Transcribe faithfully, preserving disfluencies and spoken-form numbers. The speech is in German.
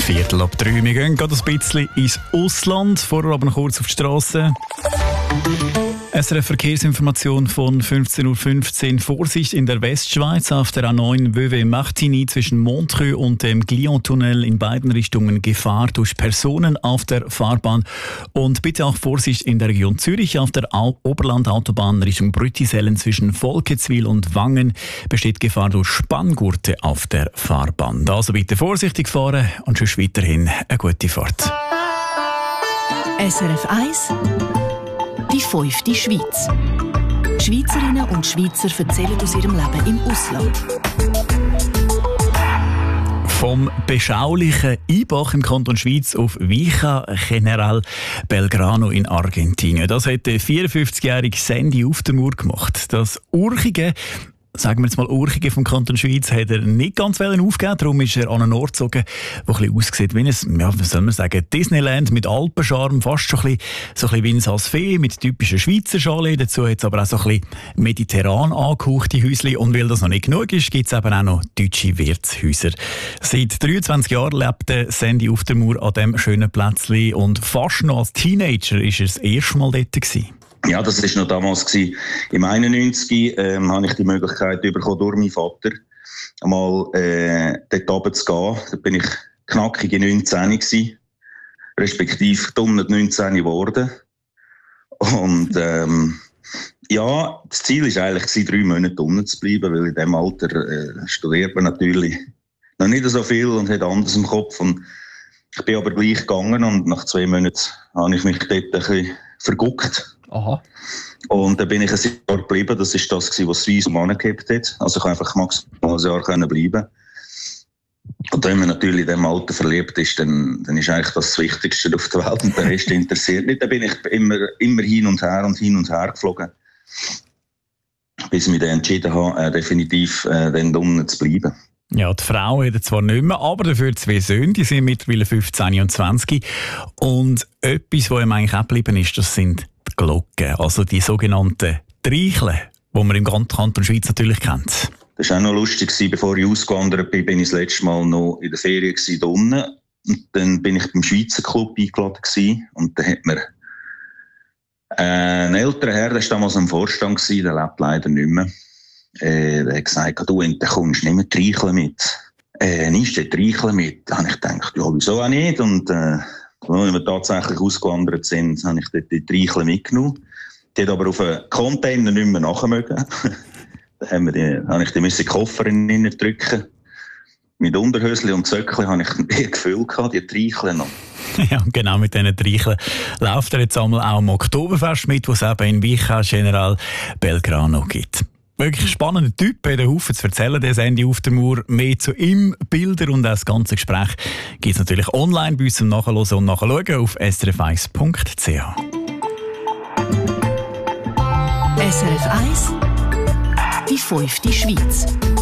Viertel ab drei. Wir gehen gerade ein bisschen ins Ausland, vorher aber noch kurz auf die Straße. S R F-Verkehrsinformation von fünfzehn Uhr fünfzehn. Vorsicht in der Westschweiz auf der A neun Vevey-Martigny zwischen Montreux und dem Glion-Tunnel in beiden Richtungen Gefahr durch Personen auf der Fahrbahn. Und bitte auch Vorsicht in der Region Zürich auf der Au- Oberland-Autobahn Richtung Brüttisellen zwischen Volketswil und Wangen besteht Gefahr durch Spanngurte auf der Fahrbahn. Also bitte vorsichtig fahren und schon weiterhin eine gute Fahrt. S R F eins Die fünfte Schweiz. Schweizerinnen und Schweizer erzählen aus ihrem Leben im Ausland. Vom beschaulichen Einbach im Kanton Schweiz auf Vicha General Belgrano in Argentinien. Das hat der vierundfünfzigjährige Sandy Uftermoor gemacht. Das urchige, sagen wir jetzt mal urchige vom Kanton Schweiz, hat er nicht ganz aufgegeben. Darum ist er an einen Ort gezogen, der ein bisschen aussieht wie ein, ja, was soll man sagen, Disneyland mit Alpencharme, fast schon ein bisschen, so ein bisschen wie ein Salsfee mit typischen Schweizer Chalet. Dazu hat es aber auch so ein bisschen mediterran angehauchte Häuschen. Und weil das noch nicht genug ist, gibt es eben auch noch deutsche Wirtshäuser. Seit dreiundzwanzig Jahren lebt Sandy Uftermoor an diesem schönen Plätzchen und fast noch als Teenager war er das erste Mal dort gewesen. Ja, das war noch damals gewesen. Im einundneunzig ähm, habe ich die Möglichkeit bekommen, durch meinen Vater einmal äh, dort runter zu gehen. Da bin ich knackige neunzehn gewesen, respektive dumm neunzehn geworden. Und ähm, ja, das Ziel war eigentlich gewesen, drei Monate unten zu bleiben, weil in diesem Alter äh, studiert man natürlich noch nicht so viel und hat anders im Kopf. Und ich bin aber gleich gegangen und nach zwei Monaten habe ich mich dort ein bisschen verguckt. Aha. Und dann bin ich ein Jahr geblieben. Das war das, was Swiss um angehabt hat. Also ich konnte einfach maximal ein Jahr bleiben. Und wenn man natürlich in diesem Alter verliebt ist, dann, dann ist eigentlich das das Wichtigste auf der Welt und der Rest interessiert nicht. Dann bin ich immer, immer hin und her und hin und her geflogen, bis ich mich dann entschieden habe, äh, definitiv äh, dann unten zu bleiben. Ja, die Frau hat zwar nicht mehr, aber dafür zwei Söhne, die sind mittlerweile fünfzehn und zwanzig. Und etwas, was ihm eigentlich auch geblieben ist, das sind die Glocken, also die sogenannten Treicheln, die man im Kanton Schweiz natürlich kennt. Das war auch noch lustig, bevor ich ausgewandert bin, bin ich das letzte Mal noch in der Ferien hier unten. Und dann bin ich beim Schweizer Club eingeladen gewesen. Und dann hat mir äh, ein älterer Herr, der war damals am Vorstand gewesen, der lebt leider nicht mehr. Äh, der hat gesagt, du, und dann kommst du nicht mehr Treicheln mit. Äh, nimmst du Treicheln mit? Da habe ich gedacht, ja, wieso auch nicht? Und äh, als wir tatsächlich ausgewandert sind, habe ich dort die Treicheln mitgenommen. Die hat aber auf einen Container nicht mehr nachmögen. Da haben wir die, habe ich die müssen Koffer reindrücken. Mit Unterhöschen und Zöckchen habe ich ein Gefühl gehabt, die Treicheln noch. Ja, genau, mit diesen Treicheln läuft er jetzt einmal auch am Oktoberfest mit, was es eben in Vicha General Belgrano gibt. Wirklich spannender Typ, hat einen Haufen zu erzählen, der Sandy Uftermoor. Mehr zu ihm, Bilder und auch das ganze Gespräch gibt es natürlich online bei uns zum Nachhören und Nachschauen auf s r f eins punkt c h. S R F eins Die fünfte Schweiz.